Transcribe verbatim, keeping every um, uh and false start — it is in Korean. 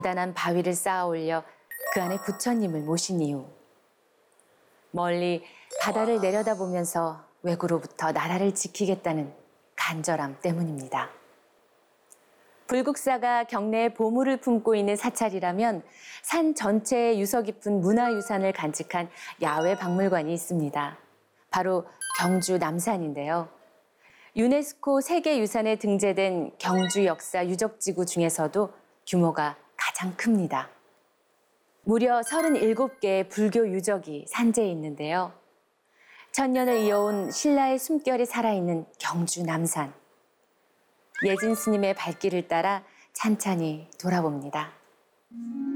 단단한 바위를 쌓아 올려 그 안에 부처님을 모신 이유. 멀리 바다를 내려다보면서 왜구로부터 나라를 지키겠다는 간절함 때문입니다. 불국사가 경내에 보물을 품고 있는 사찰이라면 산 전체에 유서 깊은 문화유산을 간직한 야외 박물관이 있습니다. 바로 경주 남산인데요. 유네스코 세계유산에 등재된 경주 역사 유적지구 중에서도 규모가 가장 큽니다. 무려 서른일곱 개의 불교 유적이 산재해 있는데요. 천년을 이어온 신라의 숨결이 살아있는 경주 남산. 예진 스님의 발길을 따라 찬찬히 돌아봅니다.